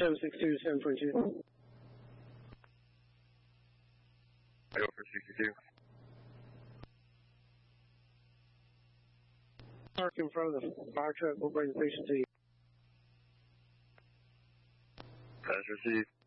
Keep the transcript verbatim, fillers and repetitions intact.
seven six two, seven four two. Over sixty-two. Park in front of the fire truck, we'll bring the patient to you. That's received.